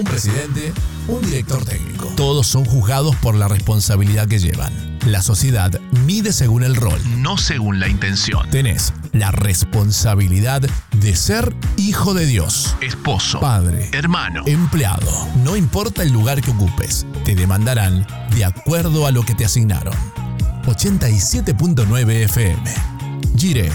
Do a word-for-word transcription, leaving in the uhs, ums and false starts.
un presidente, un director técnico. Todos son juzgados por la responsabilidad que llevan. La sociedad mide según el rol, no según la intención. Tenés la responsabilidad de ser hijo de Dios, esposo, padre, hermano, empleado. No importa el lugar que ocupes, te demandarán de acuerdo a lo que te asignaron. ochenta y siete punto nueve F M. Gire.